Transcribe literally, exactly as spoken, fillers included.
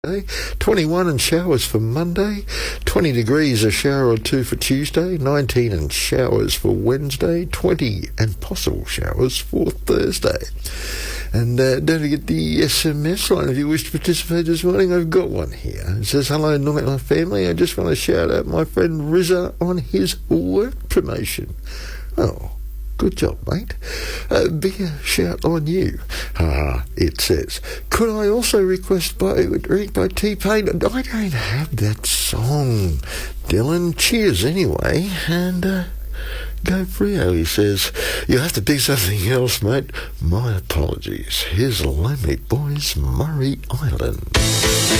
twenty-one and showers for Monday, twenty degrees, a shower or two for Tuesday, nineteen and showers for Wednesday, twenty and possible showers for Thursday. And uh, don't forget the S M S line if you wish to participate this morning. I've got one here. It says, hello, Nightlife family. I just want to shout out my friend Rizza on his work promotion. Oh, good job, mate. Uh, bigger shout on you. Ah, it says, could I also request by a drink by T-Pain? I don't have that song. Dylan, cheers anyway. And, uh, go Frio, he says. You'll have to pick something else, mate. My apologies. Here's Lonely Boys, Murray Island.